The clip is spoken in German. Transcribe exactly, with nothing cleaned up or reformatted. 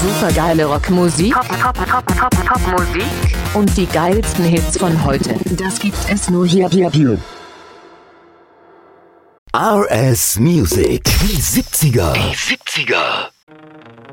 Supergeile Rockmusik, Pop, Pop, Pop, Pop, Pop, Popmusik und die geilsten Hits von heute. Das gibt es nur hier, hier, hier. R S Music. Die siebziger. Die siebziger.